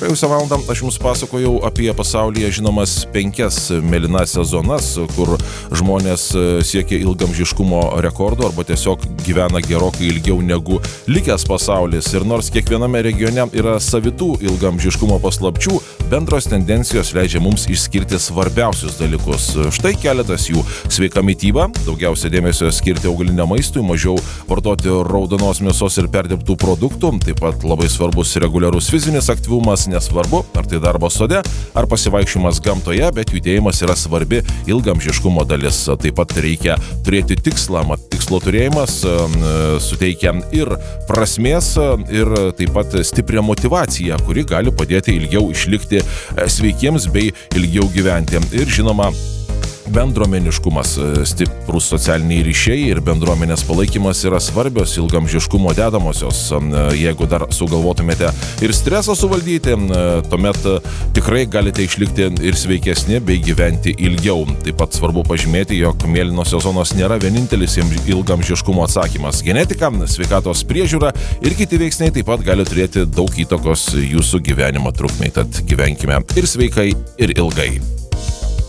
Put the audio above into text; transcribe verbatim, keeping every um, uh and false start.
Praėjusią valandą aš jums pasakojau apie pasaulyje žinomas penkias mėlynasias zonas, kur žmonės siekia ilgamžiškumo rekordų arba tiesiog gyvena gerokai ilgiau negu likęs pasaulis. Ir nors kiekviename regione yra savitų ilgamžiškumo paslapčių, bendros tendencijos leidžia mums išskirti svarbiausius dalykus. Štai keletas jų: sveika mityba, daugiausia dėmesio skirti augaliniam maistui, mažiau vartoti raudonos mėsos ir perdirbtų produktų, taip pat labai svarbus reguliarus fizinis aktyvumas, nesvarbu, ar tai darbas sode, ar pasivaikščiojimas gamtoje, bet judėjimas yra svarbi ilgamžiškumo dalis. Taip pat reikia turėti tikslą, mat tikslo turėjimas suteikia ir prasmės, ir taip pat stiprią motyvaciją, kuri gali padėti ilgiau išlikti sveikiems bei ilgiau gyventi. Ir žinoma, bendruomeniškumas, stiprus socialiniai ryšiai ir bendruomenės palaikymas yra svarbios ilgamžiškumo dedamosios. Jeigu dar sugalvotumėte ir stresą suvaldyti, tuomet tikrai galite išlikti ir sveikesni bei gyventi ilgiau. Taip pat svarbu pažymėti, jog mėlynosios zonos nėra vienintelis ilgamžiškumo atsakymas. Genetika, sveikatos priežiūra ir kiti veiksniai taip pat gali turėti daug įtakos jūsų gyvenimo trukmei. Tad gyvenkime ir sveikai, ir ilgai.